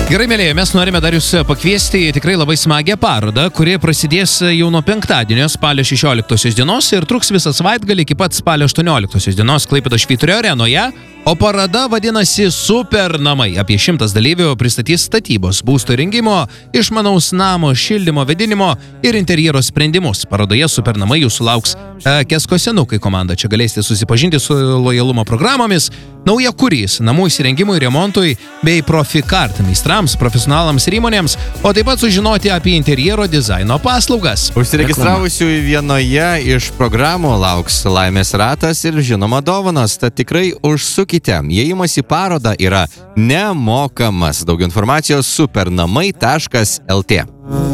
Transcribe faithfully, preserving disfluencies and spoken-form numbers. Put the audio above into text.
Gerai, mėlyje, mes norime dar jūs pakviesti į tikrai labai smagią parodą, kuri prasidės jau nuo penktadienio spalio šešioliktosios dienos ir truks visą savaitgalį iki pat spalio aštuonioliktosios dienos Klaipėdos Švyturio arenoje. O paroda vadinasi Super namai. Apie šimtas dalyvių pristatys statybos, būsto rengimo, išmanaus namo, šildymo, vėdinimo ir interjero sprendimus. Parodoje Super namai jūsų lauks e, Kesko senukai komanda. Čia galėsite susipažinti su lojalumo programomis, nauja kurys, namų įsirengimui, remontui bei Profikart meistrams, profesionalams ir įmonėms, o taip pat sužinoti apie interjero dizaino paslaugas. Užsiregistravusių vienoje iš programų lauks laimės ratas ir žinoma dovanos, tad tikrai užsukite. Įėjimas į parodą yra nemokamas. Daug informacijos supernamai taškas lt.